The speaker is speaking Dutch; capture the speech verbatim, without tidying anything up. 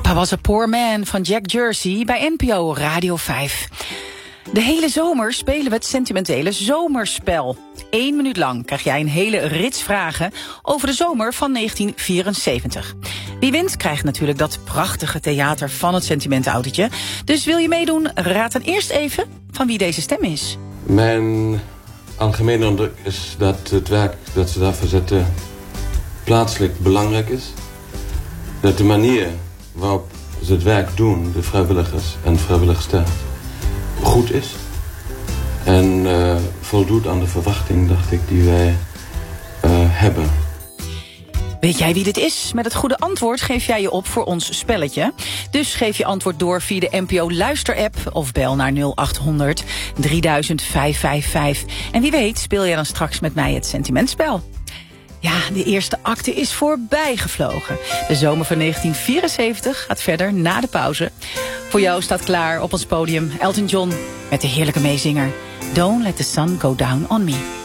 Papa Was a Poor Man van Jack Jersey bij N P O Radio vijf. De hele zomer spelen we het sentimentele zomerspel. Eén minuut lang krijg jij een hele rits vragen over de zomer van negentien vierenzeventig. Wie wint krijgt natuurlijk dat prachtige theater van het sentimentenautootje. Dus wil je meedoen, raad dan eerst even van wie deze stem is. Mijn algemene indruk is dat het werk dat ze daarvoor zetten plaatselijk belangrijk is. Dat de manier waarop ze het werk doen, de vrijwilligers en vrijwilligster, goed is. En uh, voldoet aan de verwachting, dacht ik, die wij uh, hebben. Weet jij wie dit is? Met het goede antwoord geef jij je op voor ons spelletje. Dus geef je antwoord door via de N P O Luister-app of bel naar nul acht honderd drieduizend vijfhonderdvijfenvijftig. En wie weet speel jij dan straks met mij het sentimentspel. Ja, de eerste acte is voorbij gevlogen. De zomer van negentien vierenzeventig gaat verder na de pauze. Voor jou staat klaar op ons podium Elton John met de heerlijke meezinger Don't Let the Sun Go Down on Me.